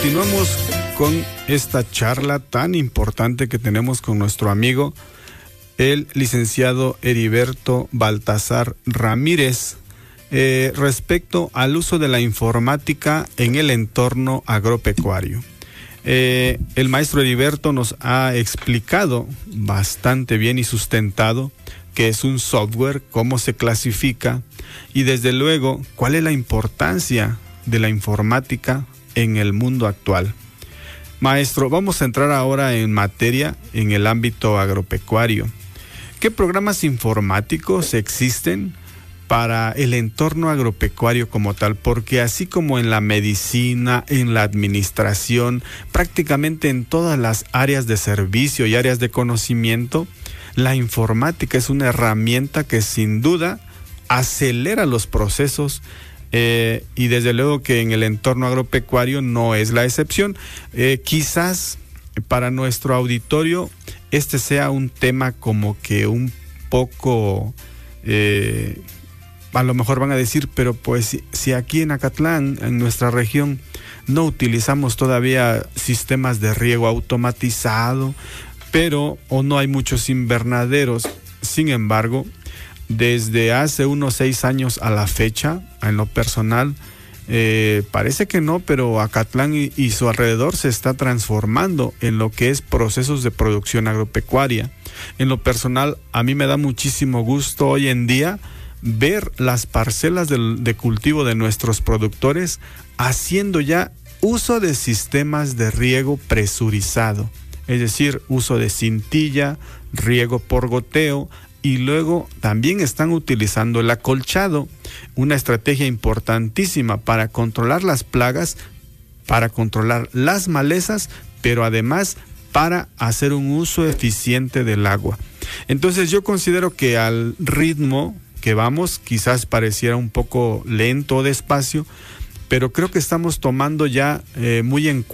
continuamos con esta charla tan importante que tenemos con nuestro amigo, el licenciado Heriberto Baltasar Ramírez, respecto al uso de la informática en el entorno agropecuario. El maestro Heriberto nos ha explicado bastante bien y sustentado qué es un software, cómo se clasifica y desde luego cuál es la importancia de la informática en el mundo actual. Maestro, vamos a entrar ahora en materia en el ámbito agropecuario. ¿Qué programas informáticos existen para el entorno agropecuario como tal? Porque así como en la medicina, en la administración, prácticamente en todas las áreas de servicio y áreas de conocimiento, la informática es una herramienta que sin duda acelera los procesos y desde luego que en el entorno agropecuario no es la excepción. Quizás para nuestro auditorio este sea un tema como que un poco, a lo mejor van a decir, pero pues si aquí en Acatlán, en nuestra región, no utilizamos todavía sistemas de riego automatizado, o no hay muchos invernaderos. Sin embargo, desde hace unos 6 años a la fecha, en lo personal, parece que no, pero Acatlán y su alrededor se está transformando en lo que es procesos de producción agropecuaria. En lo personal, a mí me da muchísimo gusto hoy en día ver las parcelas de cultivo de nuestros productores haciendo ya uso de sistemas de riego presurizado, es decir, uso de cintilla, riego por goteo, y luego también están utilizando el acolchado, una estrategia importantísima para controlar las plagas, para controlar las malezas, pero además para hacer un uso eficiente del agua. Entonces yo considero que al ritmo que vamos, quizás pareciera un poco lento o despacio, pero creo que estamos tomando ya muy en cuenta